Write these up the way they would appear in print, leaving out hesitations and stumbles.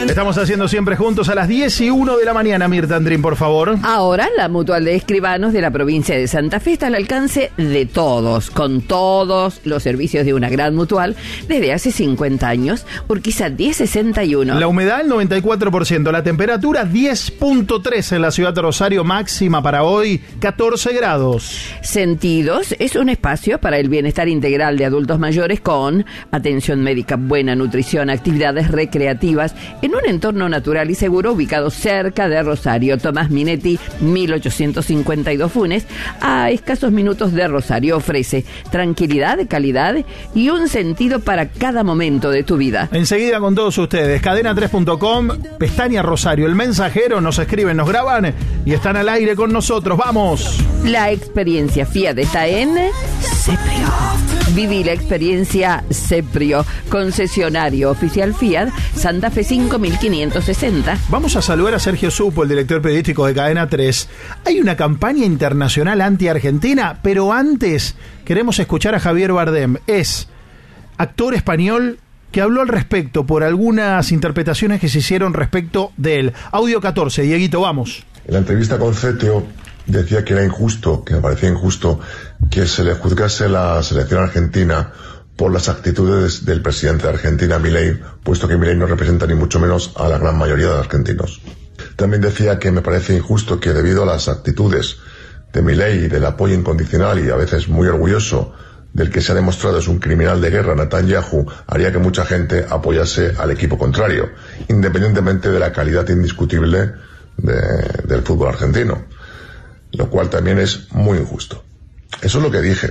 Estamos haciendo siempre juntos a las 10:01 de la mañana, Mirta Andrín, por favor. Ahora, la Mutual de Escribanos de la provincia de Santa Fe está al alcance de todos, con todos los servicios de una gran mutual desde hace 50 años. Urquiza 1061. La humedad, el 94%. La temperatura, 10.3 en la ciudad de Rosario. Máxima para hoy, 14 grados. Sentidos es un espacio para el bienestar integral de adultos mayores con atención médica, buena nutrición, actividades recreativas en un entorno natural y seguro ubicado cerca de Rosario. Tomás Minetti, 1852 Funes, a escasos minutos de Rosario. Ofrece tranquilidad, calidad y un sentido para cada momento de tu vida. Enseguida con todos ustedes, cadena3.com, pestaña Rosario, El Mensajero, nos escriben, nos graban y están al aire con nosotros. ¡Vamos! La experiencia Fiat está en Ceprio. Viví la experiencia Ceprio, concesionario oficial Fiat, Santa Fe 5560. Vamos a saludar a Sergio Supo, el director periodístico de Cadena 3. Hay una campaña internacional anti-Argentina, pero antes queremos escuchar a Javier Bardem. Es actor español que habló al respecto por algunas interpretaciones que se hicieron respecto de él. Audio 14, Dieguito, vamos. En la entrevista con CETEO decía que era injusto, que me parecía injusto que se le juzgase la selección argentina por las actitudes del presidente de Argentina, Milei, puesto que Milei no representa ni mucho menos a la gran mayoría de los argentinos. También decía que me parece injusto que debido a las actitudes de Milei y del apoyo incondicional y a veces muy orgulloso del que se ha demostrado es un criminal de guerra, Netanyahu, haría que mucha gente apoyase al equipo contrario, independientemente de la calidad indiscutible del fútbol argentino, lo cual también es muy injusto. Eso es lo que dije.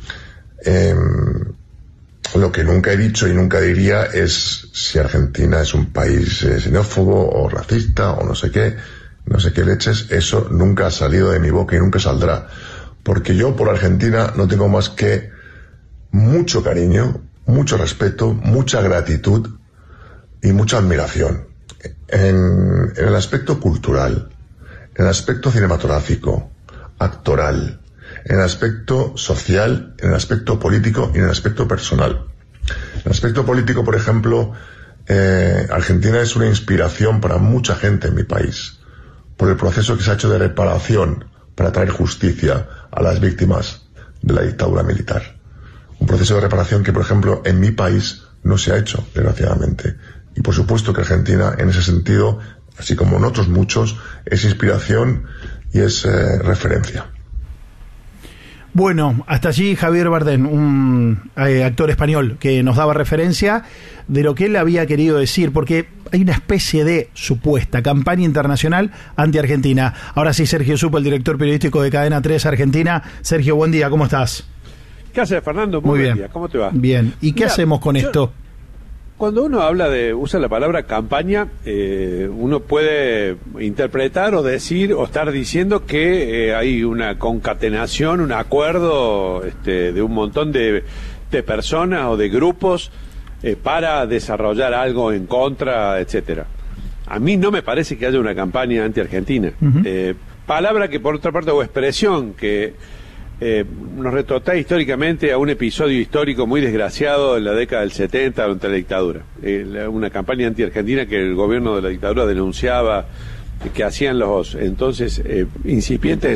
Lo que nunca he dicho y nunca diría es si Argentina es un país xenófobo o racista o no sé qué leches. Eso nunca ha salido de mi boca y nunca saldrá, porque yo por Argentina no tengo más que mucho cariño, mucho respeto, mucha gratitud y mucha admiración en el aspecto cultural, en el aspecto cinematográfico, actoral, en el aspecto social, en el aspecto político y en el aspecto personal. En el aspecto político, por ejemplo, Argentina es una inspiración para mucha gente en mi país, por el proceso que se ha hecho de reparación para traer justicia a las víctimas de la dictadura militar. Un proceso de reparación que, por ejemplo, en mi país no se ha hecho, desgraciadamente. Y por supuesto que Argentina, en ese sentido, así como en otros muchos, es inspiración y es referencia. Bueno, hasta allí Javier Bardem, un actor español que nos daba referencia de lo que él había querido decir, porque hay una especie de supuesta campaña internacional anti-Argentina. Ahora sí, Sergio Supo, el director periodístico de Cadena 3 Argentina. Sergio, buen día, ¿cómo estás? ¿Qué haces, Fernando? Muy bien. Día. ¿Cómo te va? Bien. ¿Y qué hacemos con esto? Cuando uno usa la palabra campaña, uno puede interpretar o decir o estar diciendo que hay una concatenación, un acuerdo de un montón de personas o de grupos para desarrollar algo en contra, etcétera. A mí no me parece que haya una campaña anti-Argentina. Uh-huh. Palabra que, por otra parte, o expresión que nos retrota históricamente a un episodio histórico muy desgraciado en la década del 70 durante la dictadura. Una campaña anti-argentina que el gobierno de la dictadura denunciaba que hacían los entonces incipientes